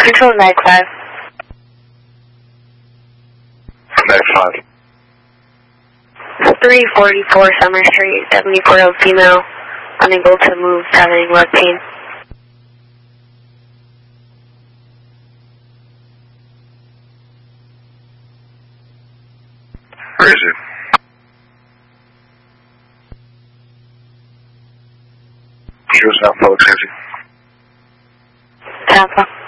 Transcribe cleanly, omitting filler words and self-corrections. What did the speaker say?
Control 95. 95. 344 Summer Street, 74-year-old female, unable to move, having leg pain. Where is it? She was not public safety. Tampa.